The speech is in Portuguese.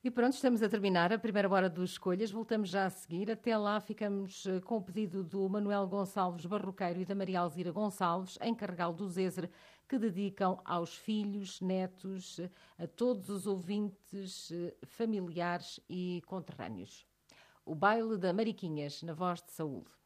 E pronto, estamos a terminar a primeira hora dos Escolhas. Voltamos já a seguir. Até lá ficamos com o pedido do Manuel Gonçalves Barroqueiro e da Maria Alzira Gonçalves, em Carregal do Zezer, que dedicam aos filhos, netos, a todos os ouvintes, familiares e conterrâneos. O baile da Mariquinhas, na voz de Saúl.